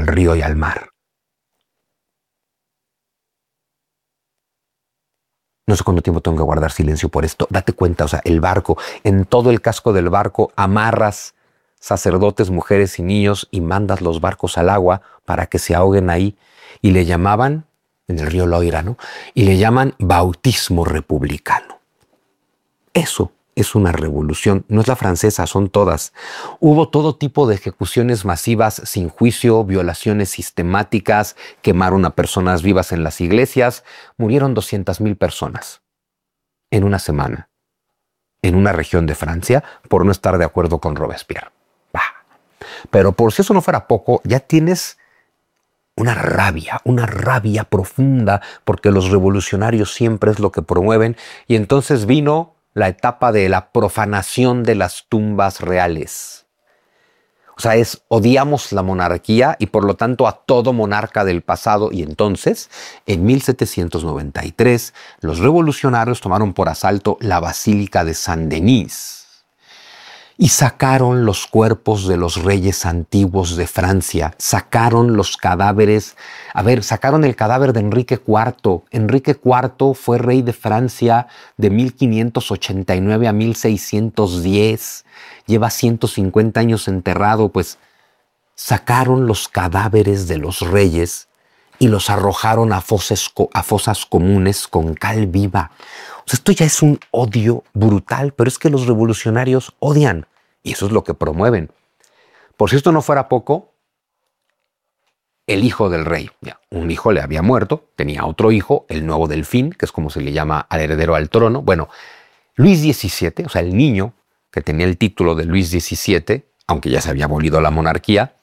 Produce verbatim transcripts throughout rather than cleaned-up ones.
al río y al mar. No sé cuánto tiempo tengo que guardar silencio por esto. Date cuenta, o sea, el barco, en todo el casco del barco amarras sacerdotes, mujeres y niños y mandas los barcos al agua para que se ahoguen ahí. Y le llamaban, en el río Loira, ¿no? Y le llaman bautismo republicano. Eso es una revolución, no es la francesa, son todas. Hubo todo tipo de ejecuciones masivas sin juicio, violaciones sistemáticas, quemaron a personas vivas en las iglesias, murieron doscientas mil personas en una semana, en una región de Francia, por no estar de acuerdo con Robespierre. Bah. Pero por si eso no fuera poco, ya tienes una rabia, una rabia profunda, porque los revolucionarios siempre es lo que promueven, y entonces vino la etapa de la profanación de las tumbas reales. O sea, es odiamos la monarquía y por lo tanto a todo monarca del pasado. Y entonces, en mil setecientos noventa y tres, los revolucionarios tomaron por asalto la Basílica de Saint-Denis y sacaron los cuerpos de los reyes antiguos de Francia, sacaron los cadáveres, a ver, sacaron el cadáver de Enrique cuarto. Enrique cuarto fue rey de Francia de mil quinientos ochenta y nueve a mil seiscientos diez, lleva ciento cincuenta años enterrado, pues sacaron los cadáveres de los reyes y los arrojaron a fosas, a fosas comunes con cal viva. O sea, esto ya es un odio brutal, pero es que los revolucionarios odian y eso es lo que promueven. Por si esto no fuera poco, el hijo del rey, ya, un hijo le había muerto, tenía otro hijo, el nuevo Delfín, que es como se le llama al heredero al trono. Bueno, Luis diecisiete, o sea, el niño que tenía el título de Luis diecisiete, aunque ya se había abolido la monarquía,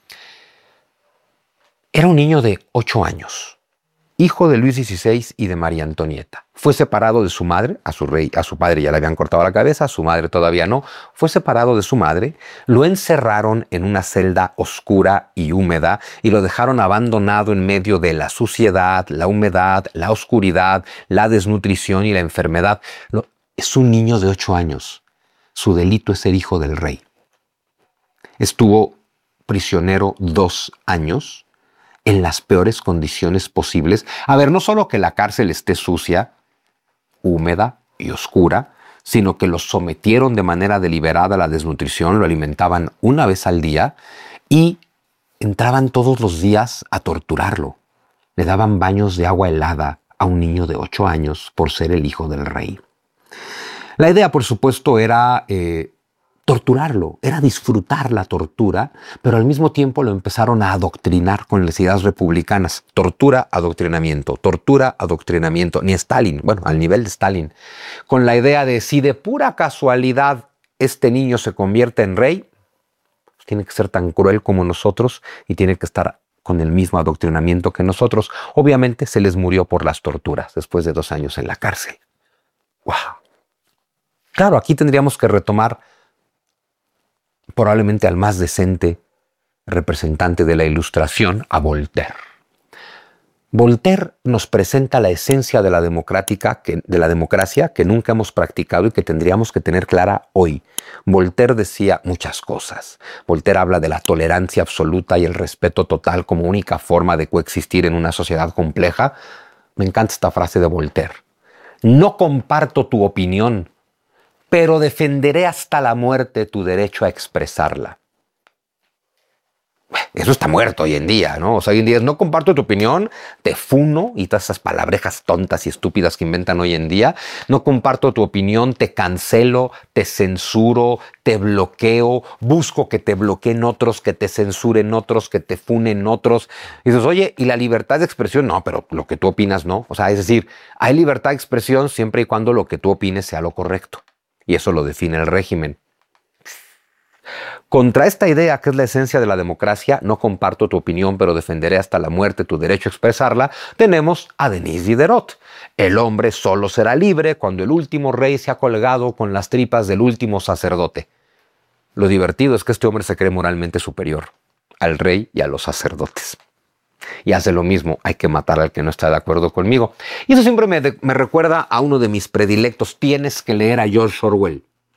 era un niño de ocho años, hijo de Luis dieciséis y de María Antonieta. Fue separado de su madre, a su rey, a su padre ya le habían cortado la cabeza, a su madre todavía no. Fue separado de su madre, lo encerraron en una celda oscura y húmeda y lo dejaron abandonado en medio de la suciedad, la humedad, la oscuridad, la desnutrición y la enfermedad. Lo, es un niño de ocho años. Su delito es ser hijo del rey. Estuvo prisionero dos años en las peores condiciones posibles. A ver, no solo que la cárcel esté sucia, húmeda y oscura, sino que lo sometieron de manera deliberada a la desnutrición, lo alimentaban una vez al día y entraban todos los días a torturarlo. Le daban baños de agua helada a un niño de ocho años por ser el hijo del rey. La idea, por supuesto, era eh, torturarlo, era disfrutar la tortura, pero al mismo tiempo lo empezaron a adoctrinar con las ideas republicanas. Tortura, adoctrinamiento, tortura, adoctrinamiento. Ni Stalin, bueno, al nivel de Stalin. Con la idea de si de pura casualidad este niño se convierte en rey, pues tiene que ser tan cruel como nosotros y tiene que estar con el mismo adoctrinamiento que nosotros. Obviamente se les murió por las torturas después de dos años en la cárcel. ¡Wow! Claro, aquí tendríamos que retomar probablemente al más decente representante de la Ilustración, a Voltaire. Voltaire nos presenta la esencia de la, democrática que, de la democracia que nunca hemos practicado y que tendríamos que tener clara hoy. Voltaire decía muchas cosas. Voltaire habla de la tolerancia absoluta y el respeto total como única forma de coexistir en una sociedad compleja. Me encanta esta frase de Voltaire. No comparto tu opinión, pero defenderé hasta la muerte tu derecho a expresarla. Eso está muerto hoy en día, ¿no? O sea, hoy en día es, no comparto tu opinión, te funo, y todas esas palabrejas tontas y estúpidas que inventan hoy en día. No comparto tu opinión, te cancelo, te censuro, te bloqueo, busco que te bloqueen otros, que te censuren otros, que te funen otros. Y dices, oye, ¿y la libertad de expresión? No, pero lo que tú opinas no. O sea, es decir, hay libertad de expresión siempre y cuando lo que tú opines sea lo correcto. Y eso lo define el régimen. Contra esta idea, que es la esencia de la democracia, no comparto tu opinión, pero defenderé hasta la muerte tu derecho a expresarla, tenemos a Denis Diderot. El hombre solo será libre cuando el último rey se ha colgado con las tripas del último sacerdote. Lo divertido es que este hombre se cree moralmente superior al rey y a los sacerdotes. Y hace lo mismo, hay que matar al que no está de acuerdo conmigo. Y eso siempre me, me recuerda a uno de mis predilectos. Tienes que leer a George Orwell.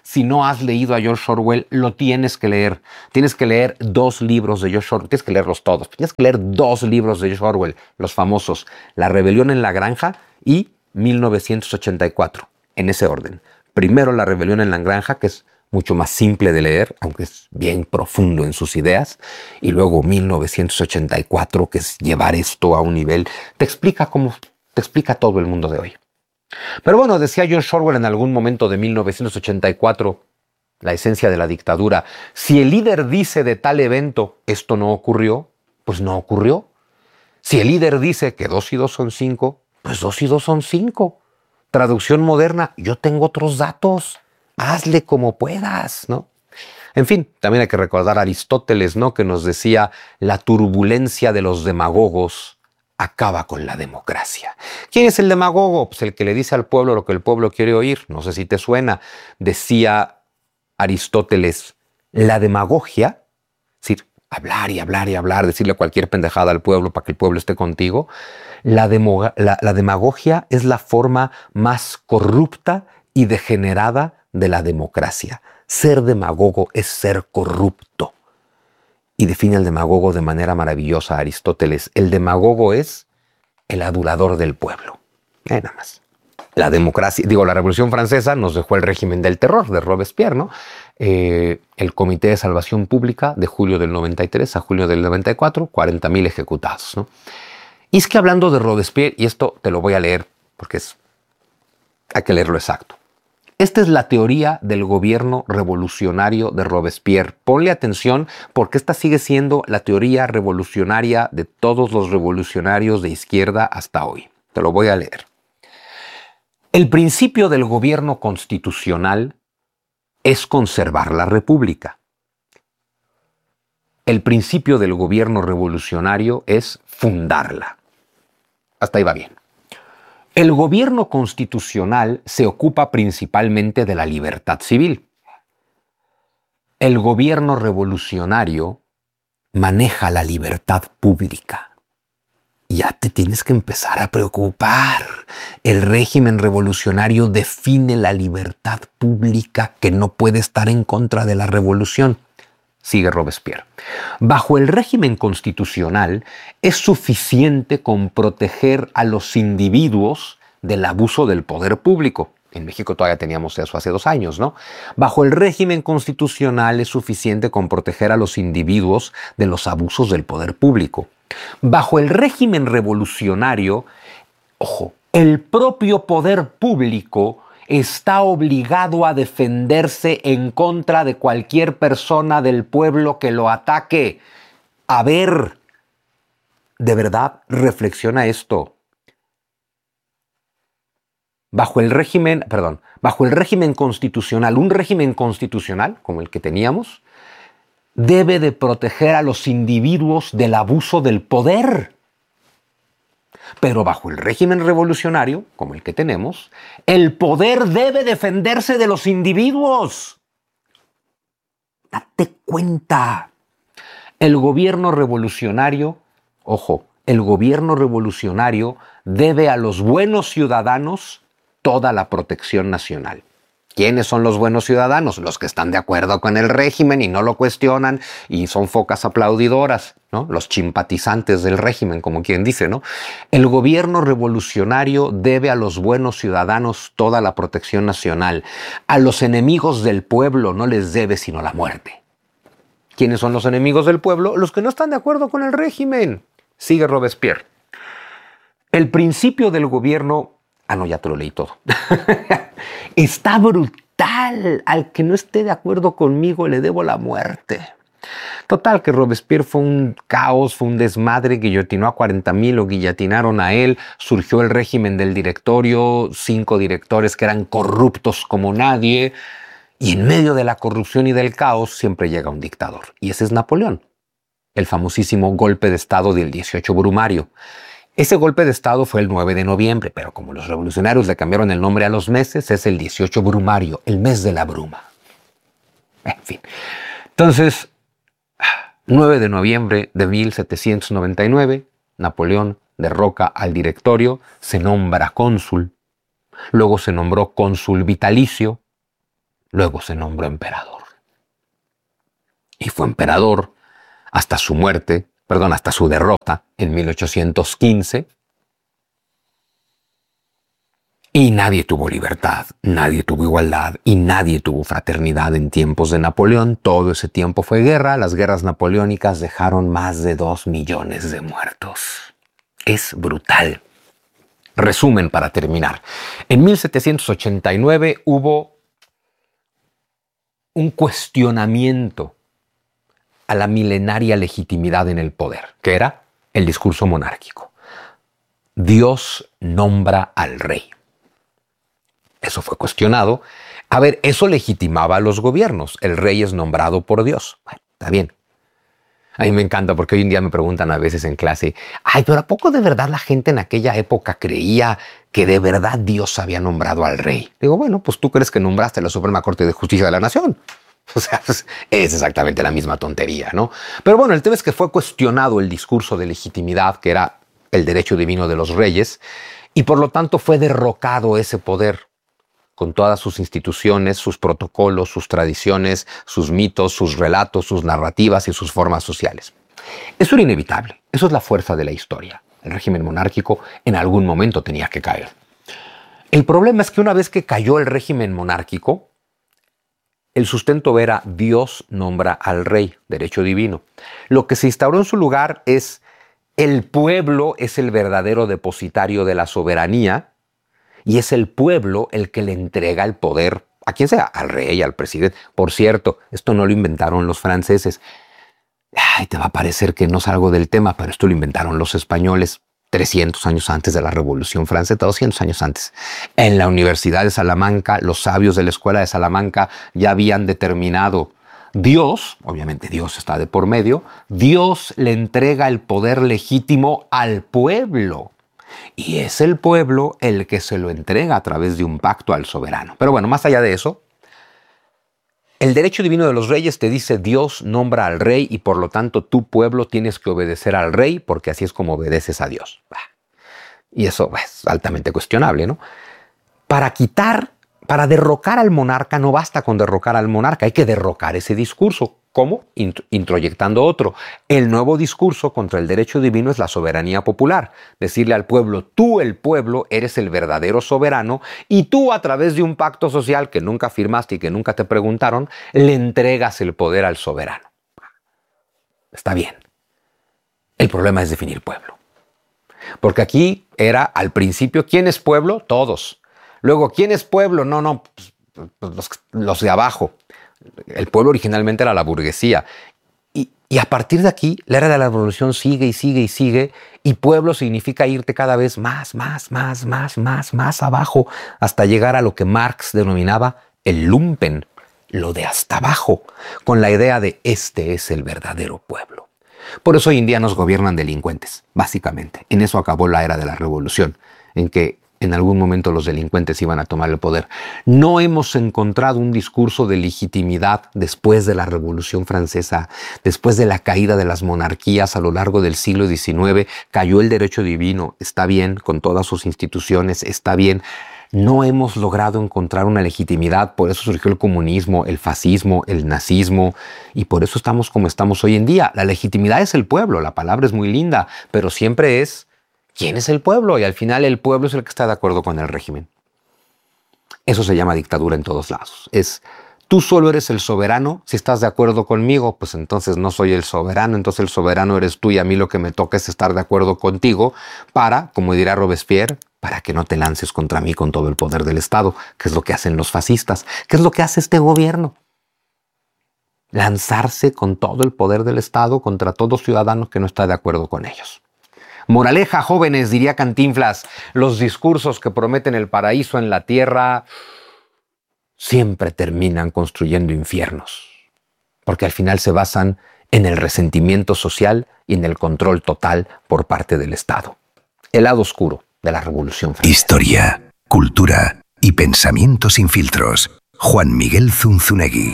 Si no has leído a George Orwell, lo tienes que leer. Tienes que leer dos libros de George Orwell. Tienes que leerlos todos. Tienes que leer dos libros de George Orwell, los famosos. La rebelión en la granja y mil novecientos ochenta y cuatro. En ese orden. Primero La rebelión en la granja, que es mucho más simple de leer, aunque es bien profundo en sus ideas. Y luego mil novecientos ochenta y cuatro, que es llevar esto a un nivel. Te explica cómo, te explica todo el mundo de hoy. Pero bueno, decía George Orwell en algún momento de mil novecientos ochenta y cuatro, la esencia de la dictadura, si el líder dice de tal evento, esto no ocurrió, pues no ocurrió. Si el líder dice que dos y dos son cinco, pues dos y dos son cinco. Traducción moderna, yo tengo otros datos, hazle como puedas, ¿no? En fin, también hay que recordar a Aristóteles, ¿no? Que nos decía, la turbulencia de los demagogos acaba con la democracia. ¿Quién es el demagogo? Pues el que le dice al pueblo lo que el pueblo quiere oír. No sé si te suena. Decía Aristóteles, la demagogia, es decir, hablar y hablar y hablar, decirle cualquier pendejada al pueblo para que el pueblo esté contigo, la, demo, la, la demagogia es la forma más corrupta y degenerada de la democracia. Ser demagogo es ser corrupto. Y define al demagogo de manera maravillosa Aristóteles. El demagogo es el adulador del pueblo. Eh, nada más. La democracia, digo, la Revolución Francesa nos dejó el régimen del terror de Robespierre, ¿no? Eh, el Comité de Salvación Pública de julio del noventa y tres a julio del noventa y cuatro, cuarenta mil ejecutados, ¿no? Y es que hablando de Robespierre, y esto te lo voy a leer porque es, hay que leerlo exacto. Esta es la teoría del gobierno revolucionario de Robespierre. Ponle atención porque esta sigue siendo la teoría revolucionaria de todos los revolucionarios de izquierda hasta hoy. Te lo voy a leer. El principio del gobierno constitucional es conservar la república. El principio del gobierno revolucionario es fundarla. Hasta ahí va bien. El gobierno constitucional se ocupa principalmente de la libertad civil. El gobierno revolucionario maneja la libertad pública. Ya te tienes que empezar a preocupar. El régimen revolucionario define la libertad pública que no puede estar en contra de la revolución. Sigue Robespierre. Bajo el régimen constitucional es suficiente con proteger a los individuos del abuso del poder público. En México todavía teníamos eso hace dos años, ¿no? Bajo el régimen constitucional es suficiente con proteger a los individuos de los abusos del poder público. Bajo el régimen revolucionario, ojo, el propio poder público está obligado a defenderse en contra de cualquier persona del pueblo que lo ataque. A ver, de verdad, reflexiona esto. Bajo el régimen, perdón, bajo el régimen constitucional, un régimen constitucional como el que teníamos, debe de proteger a los individuos del abuso del poder. Pero bajo el régimen revolucionario, como el que tenemos, el poder debe defenderse de los individuos. Date cuenta. El gobierno revolucionario, ojo, el gobierno revolucionario debe a los buenos ciudadanos toda la protección nacional. ¿Quiénes son los buenos ciudadanos? Los que están de acuerdo con el régimen y no lo cuestionan y son focas aplaudidoras, ¿no? Los simpatizantes del régimen, como quien dice, ¿no? El gobierno revolucionario debe a los buenos ciudadanos toda la protección nacional. A los enemigos del pueblo no les debe sino la muerte. ¿Quiénes son los enemigos del pueblo? Los que no están de acuerdo con el régimen. Sigue Robespierre. El principio del gobierno... Ah, no, ya te lo leí todo. Está brutal. Al que no esté de acuerdo conmigo le debo la muerte. Total, que Robespierre fue un caos, fue un desmadre, guillotinó a cuarenta mil, lo guillotinaron a él, surgió el régimen del directorio, cinco directores que eran corruptos como nadie, y en medio de la corrupción y del caos siempre llega un dictador, y ese es Napoleón, el famosísimo golpe de estado del dieciocho Brumario. Ese golpe de estado fue el nueve de noviembre, pero como los revolucionarios le cambiaron el nombre a los meses, es el dieciocho Brumario, el mes de la bruma. En fin, entonces... nueve de noviembre de mil setecientos noventa y nueve, Napoleón derroca al directorio, se nombra cónsul, luego se nombró cónsul vitalicio, luego se nombró emperador. Y fue emperador hasta su muerte, perdón, hasta su derrota en mil ochocientos quince. Y nadie tuvo libertad, nadie tuvo igualdad y nadie tuvo fraternidad en tiempos de Napoleón. Todo ese tiempo fue guerra. Las guerras napoleónicas dejaron más de dos millones de muertos. Es brutal. Resumen para terminar. En mil setecientos ochenta y nueve hubo un cuestionamiento a la milenaria legitimidad en el poder, que era el discurso monárquico. Dios nombra al rey. Eso fue cuestionado. A ver, eso legitimaba a los gobiernos. El rey es nombrado por Dios. Bueno, está bien. A mí me encanta porque hoy en día me preguntan a veces en clase, ay, pero ¿a poco de verdad la gente en aquella época creía que de verdad Dios había nombrado al rey? Digo, bueno, pues tú crees que nombraste a la Suprema Corte de Justicia de la Nación. O sea, pues, es exactamente la misma tontería, ¿no? Pero bueno, el tema es que fue cuestionado el discurso de legitimidad, que era el derecho divino de los reyes, y por lo tanto fue derrocado ese poder, con todas sus instituciones, sus protocolos, sus tradiciones, sus mitos, sus relatos, sus narrativas y sus formas sociales. Eso era inevitable. Eso es la fuerza de la historia. El régimen monárquico en algún momento tenía que caer. El problema es que una vez que cayó el régimen monárquico, el sustento era Dios nombra al rey, derecho divino. Lo que se instauró en su lugar es el pueblo es el verdadero depositario de la soberanía, y es el pueblo el que le entrega el poder a quien sea, al rey, al presidente. Por cierto, esto no lo inventaron los franceses. Ay, te va a parecer que no salgo del tema, pero esto lo inventaron los españoles trescientos años antes de la Revolución Francesa, doscientos años antes. En la Universidad de Salamanca, los sabios de la Escuela de Salamanca ya habían determinado Dios, obviamente Dios está de por medio, Dios le entrega el poder legítimo al pueblo. Y es el pueblo el que se lo entrega a través de un pacto al soberano. Pero bueno, más allá de eso, el derecho divino de los reyes te dice Dios nombra al rey y por lo tanto tu pueblo tienes que obedecer al rey porque así es como obedeces a Dios. Y eso es altamente cuestionable, ¿no? Para quitar, para derrocar al monarca no basta con derrocar al monarca, hay que derrocar ese discurso. ¿Cómo? Introyectando otro. El nuevo discurso contra el derecho divino es la soberanía popular. Decirle al pueblo, tú el pueblo eres el verdadero soberano y tú a través de un pacto social que nunca firmaste y que nunca te preguntaron, le entregas el poder al soberano. Está bien. El problema es definir pueblo. Porque aquí era al principio, ¿quién es pueblo? Todos. Luego, ¿quién es pueblo? No, no, pues, los, los de abajo. El pueblo originalmente era la burguesía. Y, y a partir de aquí, la era de la revolución sigue y sigue y sigue. Y pueblo significa irte cada vez más, más, más, más, más, más abajo, hasta llegar a lo que Marx denominaba el lumpen, lo de hasta abajo, con la idea de este es el verdadero pueblo. Por eso hoy en día nos gobiernan delincuentes, básicamente. En eso acabó la era de la revolución, en que en algún momento los delincuentes iban a tomar el poder. No hemos encontrado un discurso de legitimidad después de la Revolución Francesa, después de la caída de las monarquías a lo largo del siglo diecinueve. Cayó el derecho divino, está bien, con todas sus instituciones, está bien. No hemos logrado encontrar una legitimidad, por eso surgió el comunismo, el fascismo, el nazismo, y por eso estamos como estamos hoy en día. La legitimidad es el pueblo, la palabra es muy linda, pero siempre es ¿quién es el pueblo? Y al final el pueblo es el que está de acuerdo con el régimen. Eso se llama dictadura en todos lados. Es, tú solo eres el soberano, si estás de acuerdo conmigo, pues entonces no soy el soberano, entonces el soberano eres tú y a mí lo que me toca es estar de acuerdo contigo para, como dirá Robespierre, para que no te lances contra mí con todo el poder del Estado, que es lo que hacen los fascistas, que es lo que hace este gobierno. Lanzarse con todo el poder del Estado contra todo ciudadano que no está de acuerdo con ellos. Moraleja, jóvenes, diría Cantinflas, los discursos que prometen el paraíso en la tierra siempre terminan construyendo infiernos, porque al final se basan en el resentimiento social y en el control total por parte del Estado. El lado oscuro de la Revolución Francesa. Historia, cultura y pensamiento sin filtros. Juan Miguel Zunzunegui.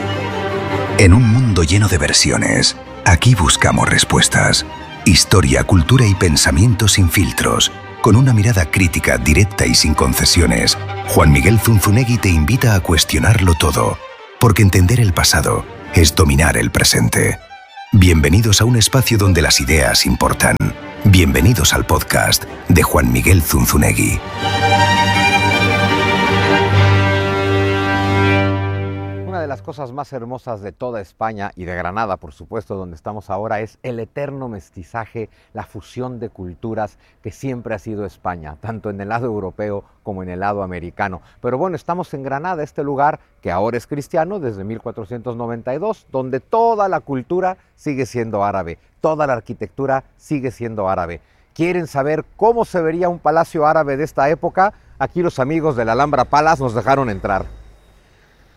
En un mundo lleno de versiones, aquí buscamos respuestas. Historia, cultura y pensamiento sin filtros, Con una mirada crítica, directa y sin concesiones, Juan Miguel Zunzunegui te invita a cuestionarlo todo, porque entender el pasado es dominar el presente. Bienvenidos a un espacio donde las ideas importan. Bienvenidos al podcast de Juan Miguel Zunzunegui. Una de las cosas más hermosas de toda España y de Granada, por supuesto, donde estamos ahora, es el eterno mestizaje, la fusión de culturas que siempre ha sido España, tanto en el lado europeo como en el lado americano. Pero bueno, estamos en Granada, este lugar que ahora es cristiano desde mil cuatrocientos noventa y dos, donde toda la cultura sigue siendo árabe, toda la arquitectura sigue siendo árabe. ¿Quieren saber cómo se vería un palacio árabe de esta época? Aquí los amigos de la Alhambra Palace nos dejaron entrar.